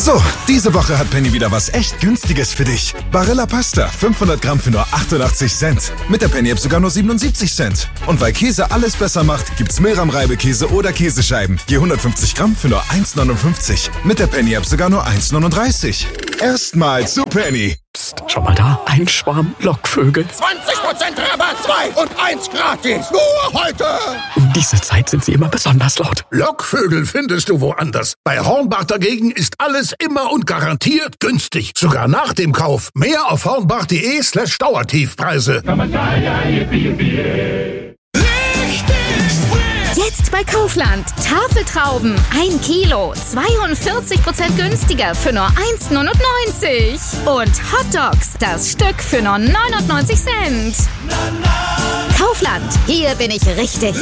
So, diese Woche hat Penny wieder was echt Günstiges für dich. Barilla Pasta, 500 Gramm für nur 88 Cent. Mit der Penny-App sogar nur 77 Cent. Und weil Käse alles besser macht, gibt's Mehlrahm-Reibekäse oder Käsescheiben. Je 150 Gramm für nur 1,59. Mit der Penny-App sogar nur 1,39. Erstmal zu Penny. Psst, schau mal da, ein Schwarm Lockvögel. 20% Rabatt, 2 und 1 gratis. Nur heute. Um diese Zeit sind sie immer besonders laut. Lockvögel findest du woanders. Bei Hornbach dagegen ist alles immer und garantiert günstig. Sogar nach dem Kauf. Mehr auf hornbach.de/Dauertiefpreise. Jetzt bei Kaufland. Tafeltrauben 1 Kilo, 42% günstiger für nur 1,99. Und Hotdogs, das Stück für nur 99 Cent. Kaufland, hier bin ich richtig.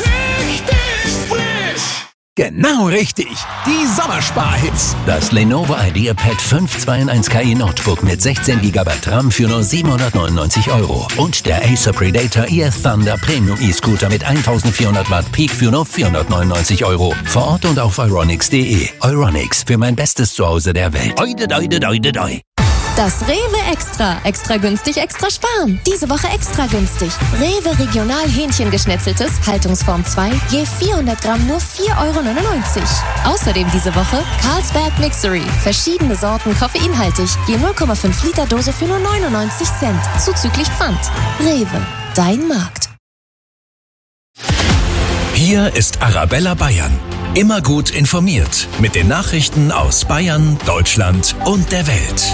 Genau richtig. Die Sommersparhits. Das Lenovo IdeaPad 5 2-in-1 KI Notebook mit 16 GB RAM für nur 799 € und der Acer Predator EF Thunder Premium E-Scooter mit 1400 Watt Peak für nur 499 €. Vor Ort und auf euronics.de. Euronics, für mein bestes Zuhause der Welt. Oide, doide, doide, doi. Das Rewe Extra. Extra günstig, extra sparen. Diese Woche extra günstig. Rewe Regional Hähnchengeschnetzeltes, Haltungsform 2, je 400 Gramm nur 4,99 €. Außerdem diese Woche Carlsberg Mixery. Verschiedene Sorten koffeinhaltig, je 0,5 Liter Dose für nur 99 Cent. Zuzüglich Pfand. Rewe, dein Markt. Hier ist Arabella Bayern. Immer gut informiert mit den Nachrichten aus Bayern, Deutschland und der Welt.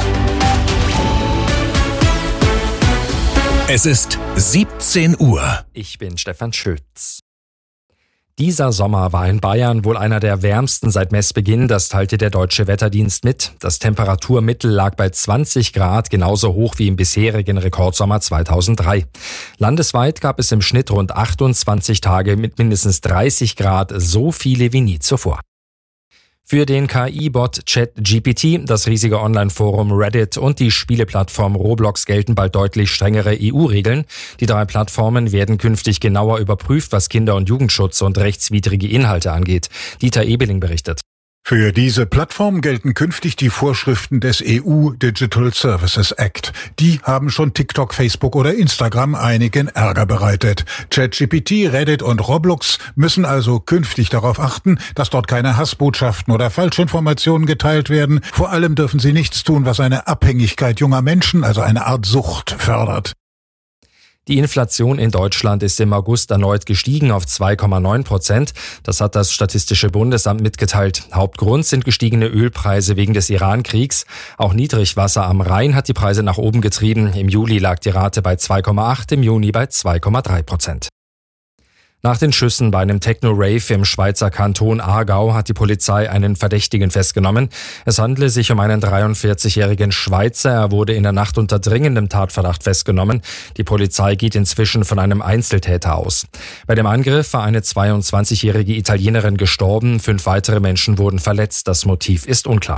Es ist 17 Uhr. Ich bin Stefan Schütz. Dieser Sommer war in Bayern wohl einer der wärmsten seit Messbeginn, das teilte der Deutsche Wetterdienst mit. Das Temperaturmittel lag bei 20 Grad, genauso hoch wie im bisherigen Rekordsommer 2003. Landesweit gab es im Schnitt rund 28 Tage mit mindestens 30 Grad, so viele wie nie zuvor. Für den KI-Bot ChatGPT, das riesige Online-Forum Reddit und die Spieleplattform Roblox gelten bald deutlich strengere EU-Regeln. Die 3 Plattformen werden künftig genauer überprüft, was Kinder- und Jugendschutz und rechtswidrige Inhalte angeht. Dieter Ebeling berichtet. Für diese Plattform gelten künftig die Vorschriften des EU Digital Services Act. Die haben schon TikTok, Facebook oder Instagram einigen Ärger bereitet. ChatGPT, Reddit und Roblox müssen also künftig darauf achten, dass dort keine Hassbotschaften oder Falschinformationen geteilt werden. Vor allem dürfen sie nichts tun, was eine Abhängigkeit junger Menschen, also eine Art Sucht, fördert. Die Inflation in Deutschland ist im August erneut gestiegen auf 2,9%. Das hat das Statistische Bundesamt mitgeteilt. Hauptgrund sind gestiegene Ölpreise wegen des Iran-Kriegs. Auch Niedrigwasser am Rhein hat die Preise nach oben getrieben. Im Juli lag die Rate bei 2,8, im Juni bei 2,3%. Nach den Schüssen bei einem Techno-Rave im Schweizer Kanton Aargau hat die Polizei einen Verdächtigen festgenommen. Es handele sich um einen 43-jährigen Schweizer. Er wurde in der Nacht unter dringendem Tatverdacht festgenommen. Die Polizei geht inzwischen von einem Einzeltäter aus. Bei dem Angriff war eine 22-jährige Italienerin gestorben. 5 weitere Menschen wurden verletzt. Das Motiv ist unklar.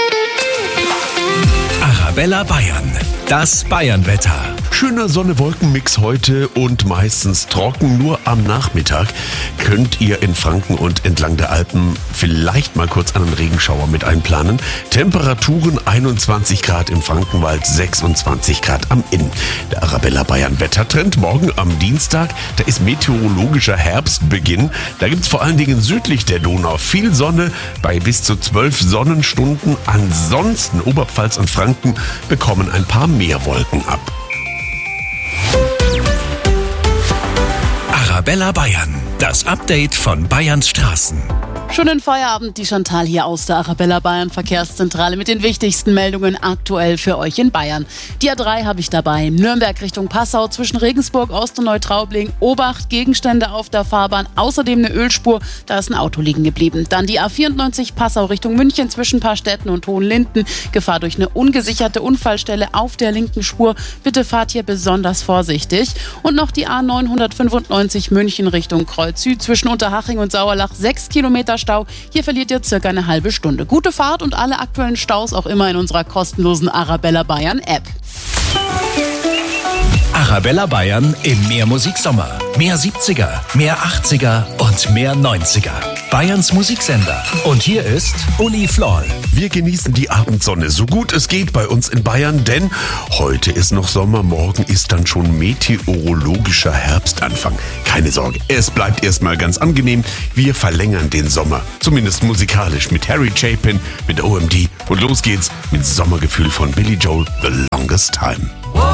Arabella Bayern. Das Bayernwetter. Schöner Sonne-Wolken-Mix heute und meistens trocken. Nur am Nachmittag könnt ihr in Franken und entlang der Alpen vielleicht mal kurz einen Regenschauer mit einplanen. Temperaturen 21 Grad im Frankenwald, 26 Grad am Inn. Der Arabella Bayern Wettertrend morgen am Dienstag. Da ist meteorologischer Herbstbeginn. Da gibt's vor allen Dingen südlich der Donau viel Sonne bei bis zu 12 Sonnenstunden. Ansonsten Oberpfalz und Franken bekommen ein paar mehr Wolken ab. Arabella Bayern, das Update von Bayerns Straßen. Schönen Feierabend, die Chantal hier aus der Arabella Bayern Verkehrszentrale mit den wichtigsten Meldungen aktuell für euch in Bayern. Die A3 habe ich dabei. Nürnberg Richtung Passau zwischen Regensburg, Ost und Neutraubling. Obacht, Gegenstände auf der Fahrbahn. Außerdem eine Ölspur, da ist ein Auto liegen geblieben. Dann die A94 Passau Richtung München zwischen Paarstetten und Hohenlinden. Gefahr durch eine ungesicherte Unfallstelle auf der linken Spur. Bitte fahrt hier besonders vorsichtig. Und noch die A995 München Richtung Kreuz Süd zwischen Unterhaching und Sauerlach. 6 Kilometer Stau. Hier verliert ihr circa eine halbe Stunde. Gute Fahrt und alle aktuellen Staus auch immer in unserer kostenlosen Arabella Bayern App. Arabella Bayern im Mehrmusiksommer. Mehr 70er, mehr 80er und mehr 90er. Bayerns Musiksender. Und hier ist Uli Floll. Wir genießen die Abendsonne so gut es geht bei uns in Bayern, denn heute ist noch Sommer, morgen ist dann schon meteorologischer Herbstanfang. Keine Sorge, es bleibt erstmal ganz angenehm. Wir verlängern den Sommer, zumindest musikalisch, mit Harry Chapin, mit OMD. Und los geht's mit Sommergefühl von Billy Joel, The Longest Time.